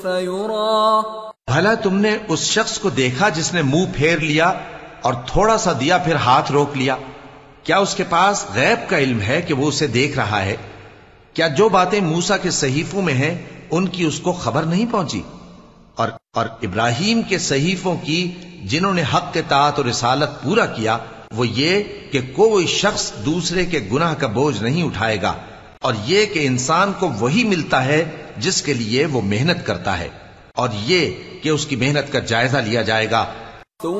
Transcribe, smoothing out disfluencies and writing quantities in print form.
فيرى भला तुमने उस शख्स को देखा जिसने मुंह फेर लिया और थोड़ा सा दिया फिर हाथ रोक लिया? क्या उसके पास गैब का इल्म है कि वो उसे देख रहा है? क्या जो बातें मूसा के सहीफों में हैं उनकी उसको खबर नहीं पहुंची? और इब्राहिम के सहीफों की जिन्होंने हक के तात और रिसालत पूरा किया, वो ये कि कोई शख्स दूसरे के गुनाह का बोझ नहीं उठाएगा, और ये कि इंसान को वही मिलता है जिसके लिए वो मेहनत करता है, और ये कि उसकी मेहनत का जायजा लिया जाएगा